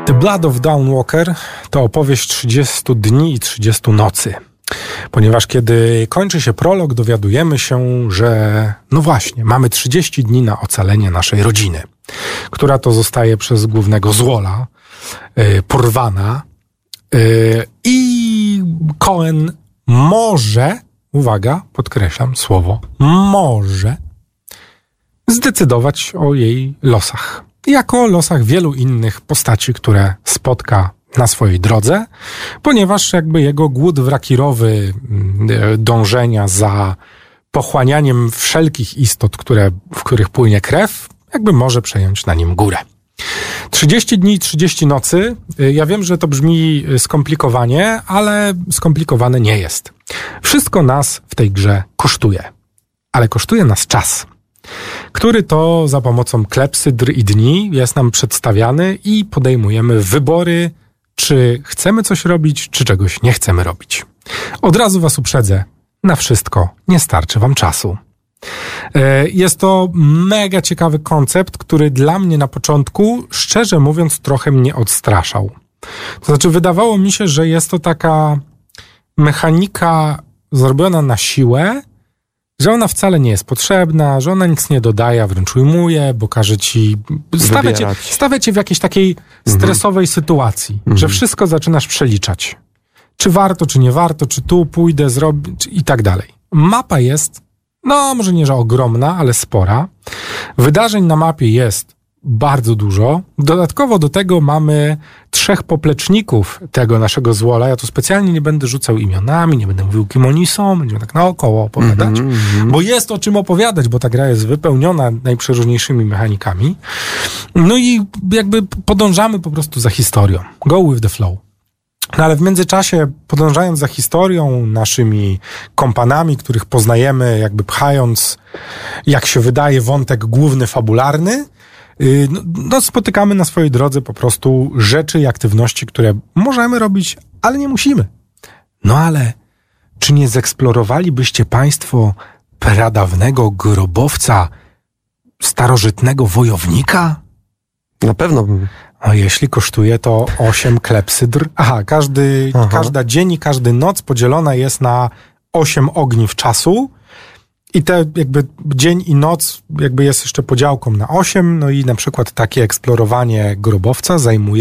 The Blood of Dawn Walker to opowieść 30 dni i 30 nocy. Ponieważ kiedy kończy się prolog, dowiadujemy się, że no właśnie, mamy 30 dni na ocalenie naszej rodziny, która to zostaje przez głównego złola porwana i Cohen może, uwaga, podkreślam słowo, może zdecydować o jej losach. Jako o losach wielu innych postaci, które spotka na swojej drodze, ponieważ jakby jego głód wrakirowy dążenia za pochłanianiem wszelkich istot, w których płynie krew, jakby może przejąć na nim górę. 30 dni i 30 nocy. Ja wiem, że to brzmi skomplikowanie, ale skomplikowane nie jest. Wszystko nas w tej grze kosztuje. Ale kosztuje nas czas, który to za pomocą klepsydr i dni jest nam przedstawiany i podejmujemy wybory, czy chcemy coś robić, czy czegoś nie chcemy robić. Od razu was uprzedzę, na wszystko nie starczy wam czasu. Jest to mega ciekawy koncept, który dla mnie na początku, szczerze mówiąc, trochę mnie odstraszał. To znaczy, wydawało mi się, że jest to taka mechanika zrobiona na siłę, że ona wcale nie jest potrzebna, że ona nic nie dodaje, a wręcz ujmuje, bo każe ci stawia cię w jakiejś takiej stresowej sytuacji, że wszystko zaczynasz przeliczać. Czy warto, czy nie warto, czy tu pójdę, zrobię, i tak dalej. Mapa jest, no może nie, że ogromna, ale spora. Wydarzeń na mapie jest bardzo dużo. Dodatkowo do tego mamy 3 popleczników tego naszego złola. Ja tu specjalnie nie będę rzucał imionami, nie będę mówił, kim oni są, będziemy tak naokoło opowiadać, bo jest o czym opowiadać, bo ta gra jest wypełniona najprzeróżniejszymi mechanikami. No i jakby podążamy po prostu za historią. Go with the flow. No ale w międzyczasie, podążając za historią, naszymi kompanami, których poznajemy, jakby pchając, jak się wydaje, wątek główny, fabularny, no spotykamy na swojej drodze po prostu rzeczy i aktywności, które możemy robić, ale nie musimy. No ale czy nie zeksplorowalibyście państwo pradawnego grobowca starożytnego wojownika? Na pewno bym. A jeśli kosztuje to 8 klepsydr. Każda dzień i każda noc podzielona jest na 8 ogniw czasu. I te jakby dzień i noc jakby jest jeszcze podziałką na 8, no i na przykład takie eksplorowanie grobowca zajmuje